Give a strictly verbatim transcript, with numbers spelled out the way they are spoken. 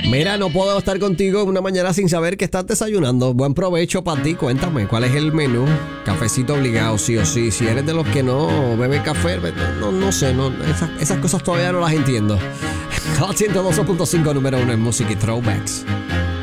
Mira, no puedo estar contigo una mañana sin saber que estás desayunando. Buen provecho para ti. Cuéntame, ¿cuál es el menú? Cafecito obligado, sí o sí. Si eres de los que no bebe café, no, no sé, no, esas, esas cosas todavía no las entiendo. Hot ciento dos punto cinco, número uno en música y throwbacks.